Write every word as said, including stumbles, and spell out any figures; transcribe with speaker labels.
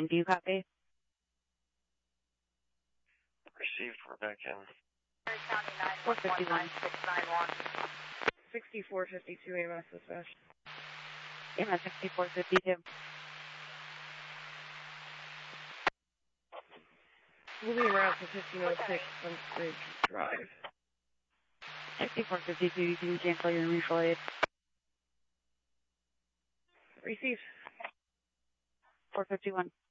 Speaker 1: And do you copy?
Speaker 2: Received, we're back in.
Speaker 1: four fifty-one.
Speaker 3: sixty-four fifty-two A M S dispatch.
Speaker 1: A M S sixty-four fifty-two.
Speaker 3: Moving around to fifteen oh six Sunbridge Drive.
Speaker 1: sixty-four fifty-two, you can cancel your mutual aid.
Speaker 3: Received.
Speaker 1: four fifty-one.